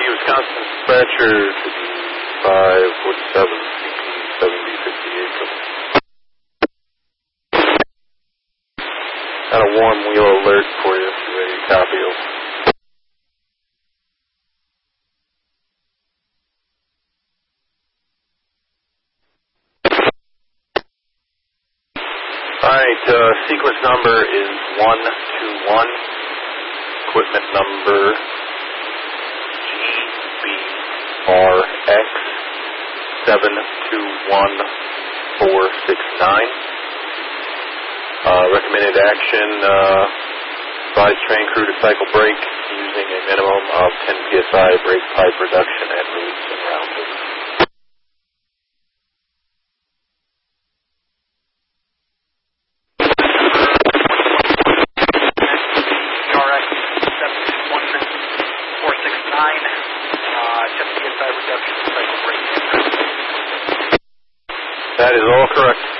Wisconsin dispatcher to be 547 CP 7058. Got a warm wheel alert for you. Ready to copy you. Alright, sequence number is 121. Equipment number GBRX 721469. Recommended action, advise train crew to cycle brake using a minimum of 10 psi brake pipe reduction and releasing round movement. GBRX 721469, 10 psi reduction cycle brake. That is all correct.